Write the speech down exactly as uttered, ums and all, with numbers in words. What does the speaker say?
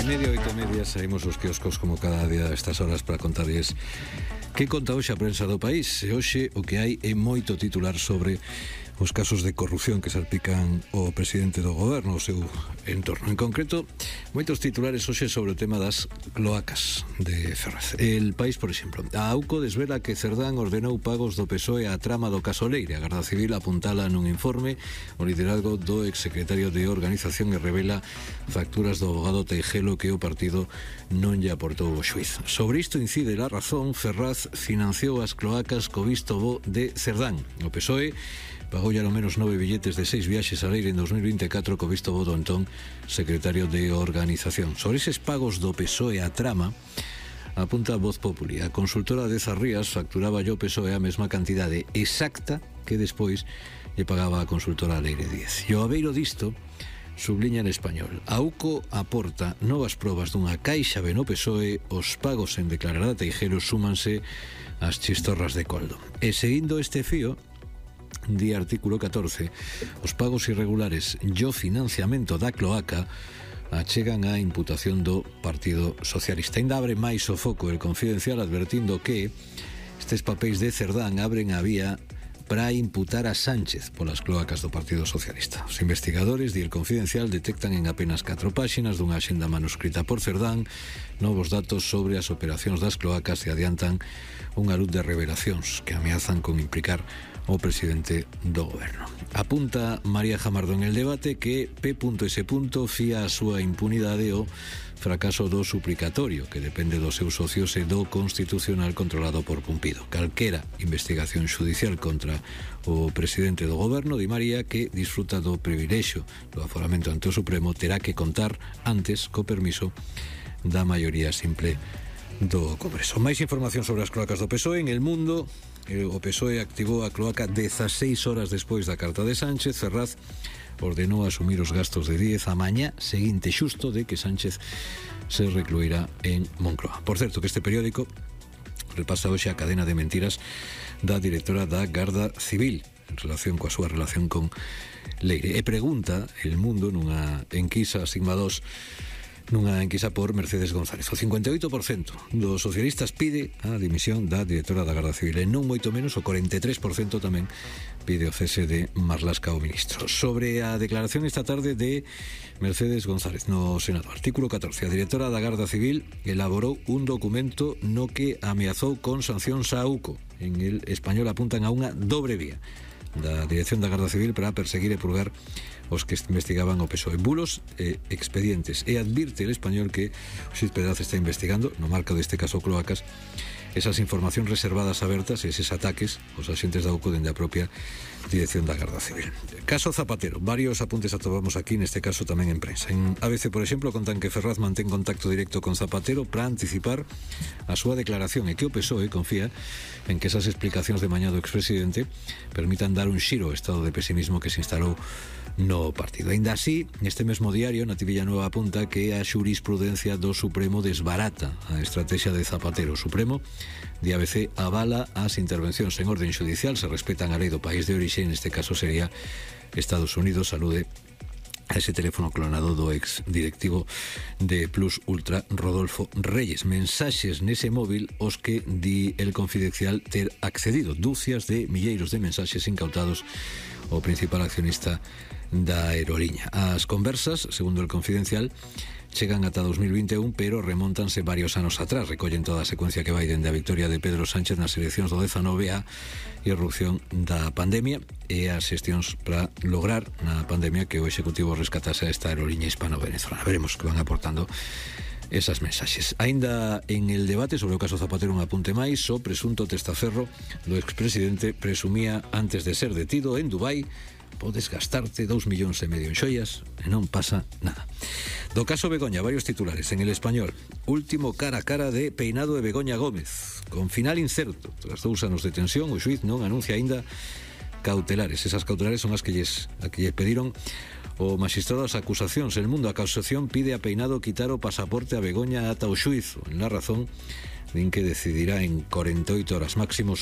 media, oito e media, saímos os quioscos como cada día a estas horas para contarles que conta hoxe a prensa do país. E hoxe o que hai é moito titular sobre os casos de corrupción que salpican o presidente do goberno, o seu entorno. En concreto, moitos titulares hoxe sobre o tema das cloacas de Ferraz. El País, por exemplo, a AUCO desvela que Cerdán ordenou pagos do P S O E á trama do caso Leire. A Garda Civil apuntala nun informe o liderazgo do exsecretario de Organización e revela facturas do abogado Teijelo que o partido non lle aportou o xuíz. Sobre isto incide La Razón: Ferraz financiou as cloacas co visto bo de Cerdán. O P S O E pagou ya ao menos nove billetes de seis viaxes a Leire en dos mil vinte e catro co visto bo do entón secretario de Organización. Sobre eses pagos do P S O E a trama, apunta a Voz Populi. A consultora de Zarrías facturaba yo P S O E a mesma cantidade exacta que despois lle pagaba a consultora Leire diez. E o abeiro disto subliña en Español: a AUCO aporta novas probas dunha caixa B no P S O E, os pagos en declarar a Teijero súmanse ás chistorras de Coldo. E seguindo este fío, di artículo catorce, os pagos irregulares e o financiamento da cloaca achegan á imputación do Partido Socialista. Ainda abre máis o foco El Confidencial advertindo que estes papéis de Cerdán abren a vía para imputar a Sánchez polas cloacas do Partido Socialista. Os investigadores, di El Confidencial, detectan en apenas catro páxinas dunha axenda manuscrita por Cerdán novos datos sobre as operacións das cloacas e adiantan unha luz de revelacións que ameazan con implicar o presidente do goberno. Apunta María Jamardo en El Debate que P S. fía a súa impunidade o fracaso do suplicatorio, que depende dos seus socios e do Constitucional controlado por Pumpido. Calquera investigación xudicial contra o presidente do goberno, di María, que disfruta do privilexio do aforamento ante o Supremo, terá que contar antes co permiso da maioría simple do Congreso. Máis información sobre as cloacas do P S O E en El Mundo. O P S O E activou a cloaca dezaseis horas despois da carta de Sánchez. Ferraz ordenou asumir os gastos de diez a mañá seguinte xusto de que Sánchez se recluirá en Moncloa. Por certo, que este periódico repasa hoxe a cadena de mentiras da directora da Garda Civil en relación coa súa relación con Leire. E pregunta El Mundo nunha enquisa Sigma dos, nunha enquisa por Mercedes González: o cincuenta e oito por cento dos socialistas pide a dimisión da directora da Garda Civil, e non moito menos o cuarenta e tres por cento tamén pide o cese de Marlaska, o ministro. Sobre a declaración esta tarde de Mercedes González no Senado, artículo catorce, a directora da Garda Civil elaborou un documento no que ameazou con sancións a AUCO. En El Español apuntan a unha dobre vía da dirección da Garda Civil para perseguir e purgar os que investigaban o P S O E, bulos e expedientes. E advirte El Español que o xuíz Pedraz está investigando, no marco deste caso cloacas, esas informacións reservadas abertas e eses ataques aos axentes da AUCO dende a propia dirección da Garda Civil. Caso Zapatero, varios apuntes atopamos aquí, neste caso tamén en prensa. En A B C, por exemplo, contan que Ferraz mantén contacto directo con Zapatero para anticipar a súa declaración e que o P S O E confía en que esas explicacións de mañá do expresidente permitan dar un xiro ao estado de pesimismo que se instalou no partido. Ainda así, neste mesmo diario, Nati Villanueva apunta que a xurisprudencia do Supremo desbarata a estrategia de Zapatero. O Supremo, de A B C, avala as intervencións en orden judicial, se respetan a lei do país de orixe, neste caso sería Estados Unidos. Salude a ese teléfono clonado do ex directivo de Plus Ultra, Rodolfo Reyes. Mensaxes nese móvil os que di El Confidencial ter accedido. Dúcias de milleiros de mensaxes incautados o principal accionista da aeroliña. As conversas, segundo El Confidencial, chegan ata dos mil vinte e un, pero remóntanse varios anos atrás. Recollen toda a secuencia que vai dende a victoria de Pedro Sánchez nas eleccións do dezanove a irrupción da pandemia e as xestións para lograr na pandemia que o Executivo rescatase a esta aeroliña hispano-venezolana. Veremos que van aportando esas mensaxes. Ainda en El Debate, sobre o caso Zapatero, un apunte máis: o presunto testaferro do expresidente presumía antes de ser detido en Dubai: podes gastarte dous millóns e medio en xoias e non pasa nada. Do caso Begoña, varios titulares en El Español: último cara a cara de Peinado e Begoña Gómez, con final incerto. Tras dous anos de tensión, o xuíz non anuncia aínda cautelares. Esas cautelares son as que lles, a que lles pediron o magistrado das acusacións. El Mundo, a acusación pide a Peinado quitar o pasaporte a Begoña ata o xuízo. En La Razón, din que decidirá en corenta e oito horas máximos